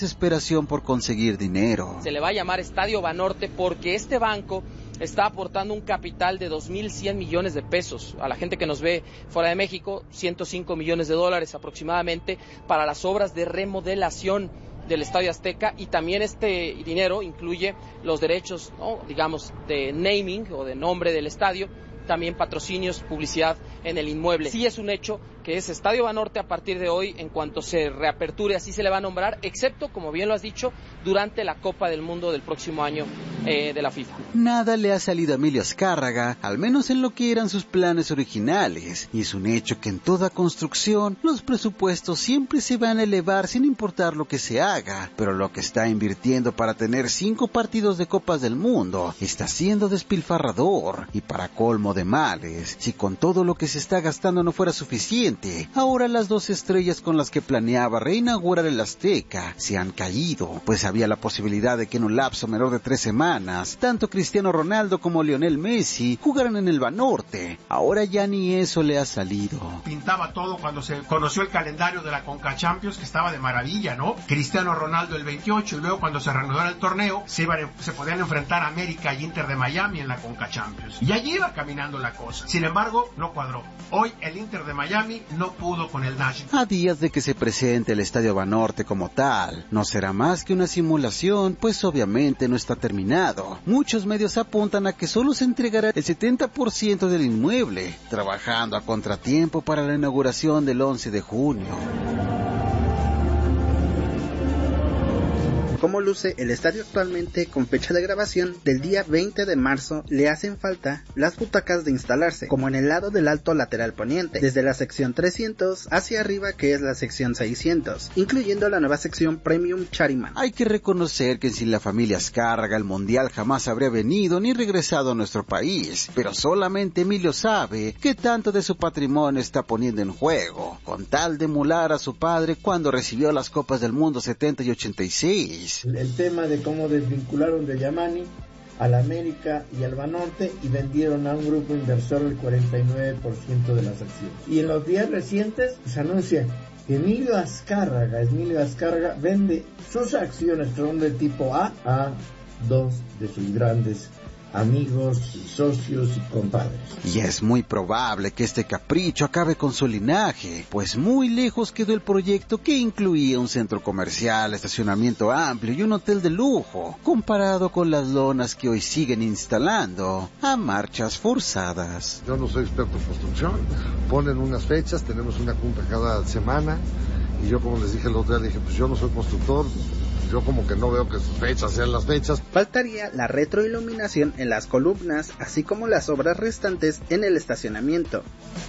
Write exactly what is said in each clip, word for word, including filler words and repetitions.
desesperación por conseguir dinero. Se le va a llamar Estadio Banorte porque este banco está aportando un capital de dos mil cien millones de pesos. A la gente que nos ve fuera de México, ciento cinco millones de dólares aproximadamente para las obras de remodelación del Estadio Azteca, y también este dinero incluye los derechos, ¿no?, digamos, de naming o de nombre del estadio, también patrocinios, publicidad en el inmueble. Sí es un hecho que es Estadio Banorte a partir de hoy, en cuanto se reaperture, así se le va a nombrar, excepto, como bien lo has dicho, durante la Copa del Mundo del próximo año eh, de la FIFA. Nada le ha salido a Emilio Azcárraga, al menos en lo que eran sus planes originales, y es un hecho que en toda construcción los presupuestos siempre se van a elevar sin importar lo que se haga, pero lo que está invirtiendo para tener cinco partidos de Copas del Mundo está siendo despilfarrador, y para colmo de males, si con todo lo que se está gastando no fuera suficiente, ahora las dos estrellas con las que planeaba reinaugurar el Azteca se han caído, pues había la posibilidad de que en un lapso menor de tres semanas, tanto Cristiano Ronaldo como Lionel Messi jugaran en el Banorte. Ahora ya ni eso le ha salido. Pintaba todo cuando se conoció el calendario de la Conca Champions, que estaba de maravilla, ¿no? Cristiano Ronaldo el veintiocho, y luego cuando se reanudara el torneo, se, iban, se podían enfrentar a América y Inter de Miami en la Conca Champions. Y allí iba caminando la cosa. Sin embargo, no cuadró. Hoy el Inter de Miami no pudo con el National. A días de que se presente el Estadio Banorte como tal, no será más que una simulación, pues obviamente no está terminado. Muchos medios apuntan a que solo se entregará el setenta por ciento del inmueble, trabajando a contratiempo para la inauguración del once de junio. Como luce el estadio actualmente, con fecha de grabación del día veinte de marzo, le hacen falta las butacas de instalarse, como en el lado del alto lateral poniente, desde la sección trescientos hacia arriba, que es la sección seiscientos, incluyendo la nueva sección Premium Chariman. Hay que reconocer que sin la familia Azcárraga el Mundial jamás habría venido ni regresado a nuestro país, pero solamente Emilio sabe qué tanto de su patrimonio está poniendo en juego, con tal de emular a su padre cuando recibió las Copas del Mundo setenta y ochenta y seis. El tema de cómo desvincularon de Yamani al América y al Banorte y vendieron a un grupo inversor el cuarenta y nueve por ciento de las acciones. Y en los días recientes se anuncia que Emilio Azcárraga, Emilio Azcárraga vende sus acciones, que son de tipo A, a dos de sus grandes amigos, socios y compadres. Y es muy probable que este capricho acabe con su linaje, pues muy lejos quedó el proyecto que incluía un centro comercial, estacionamiento amplio y un hotel de lujo, comparado con las lonas que hoy siguen instalando a marchas forzadas. Yo no soy experto en construcción, ponen unas fechas, tenemos una junta cada semana, y yo, como les dije el otro día, dije, pues yo no soy constructor, yo como que no veo que sus fechas sean las fechas. Faltaría la retroiluminación en las columnas, así como las obras restantes en el estacionamiento.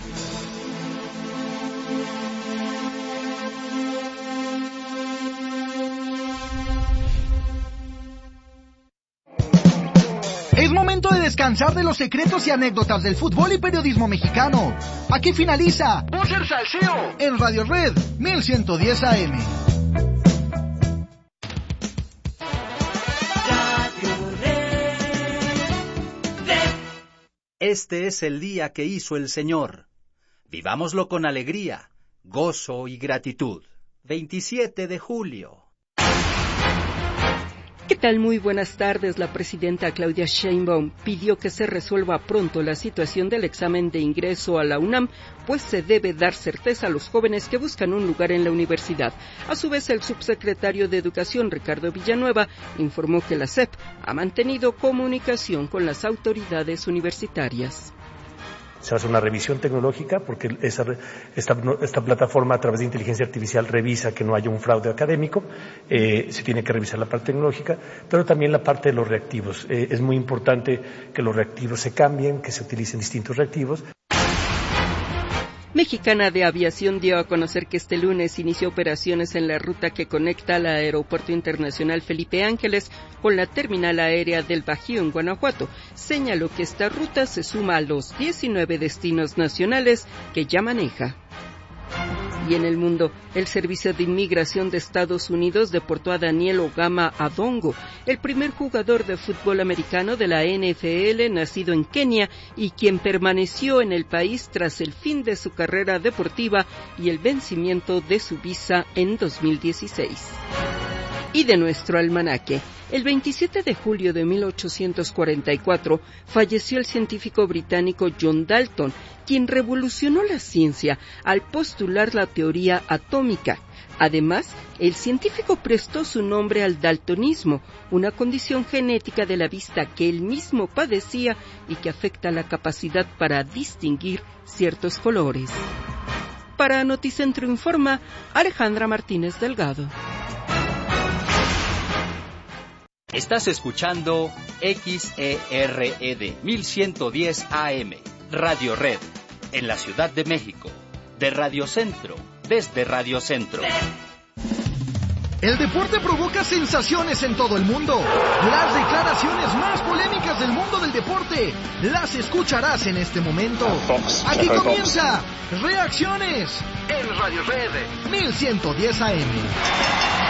Es momento de descansar de los secretos y anécdotas del fútbol y periodismo mexicano. Aquí finaliza Búcer Salseo en Radio Red mil ciento diez A M. Este es el día que hizo el Señor. Vivámoslo con alegría, gozo y gratitud. veintisiete de julio. ¿Qué tal? Muy buenas tardes. La presidenta Claudia Sheinbaum pidió que se resuelva pronto la situación del examen de ingreso a la UNAM, pues se debe dar certeza a los jóvenes que buscan un lugar en la universidad. A su vez, el subsecretario de Educación, Ricardo Villanueva, informó que la S E P ha mantenido comunicación con las autoridades universitarias. Se hace una revisión tecnológica porque esa, esta, esta plataforma a través de inteligencia artificial revisa que no haya un fraude académico, eh, se tiene que revisar la parte tecnológica, pero también la parte de los reactivos. Eh, es muy importante que los reactivos se cambien, que se utilicen distintos reactivos. Mexicana de Aviación dio a conocer que este lunes inició operaciones en la ruta que conecta al Aeropuerto Internacional Felipe Ángeles con la terminal aérea del Bajío en Guanajuato. Señaló que esta ruta se suma a los diecinueve destinos nacionales que ya maneja. Y en el mundo, el Servicio de Inmigración de Estados Unidos deportó a Daniel Ogama Adongo, el primer jugador de fútbol americano de la N F L nacido en Kenia y quien permaneció en el país tras el fin de su carrera deportiva y el vencimiento de su visa en dos mil dieciséis. Y de nuestro almanaque, el veintisiete de julio de mil ochocientos cuarenta y cuatro falleció el científico británico John Dalton, quien revolucionó la ciencia al postular la teoría atómica. Además, el científico prestó su nombre al daltonismo, una condición genética de la vista que él mismo padecía y que afecta la capacidad para distinguir ciertos colores. Para Noticentro Informa, Alejandra Martínez Delgado. Estás escuchando X E R E D mil ciento diez A M, Radio Red, en la Ciudad de México, de Radio Centro, desde Radio Centro. El deporte provoca sensaciones en todo el mundo. Las declaraciones más polémicas del mundo del deporte las escucharás en este momento. Aquí comienza Reacciones en Radio Red mil ciento diez A M.